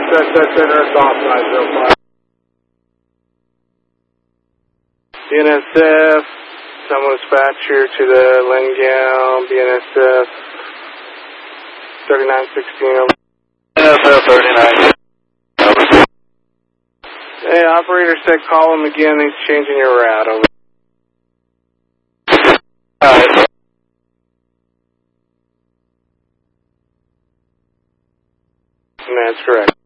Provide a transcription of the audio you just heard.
Center, soft 905. BNSF, someone dispatcher to the Lengown, BNSF 3916. BNSF 39. Hey, operator said call him again, he's changing your route over. Alright. That's correct.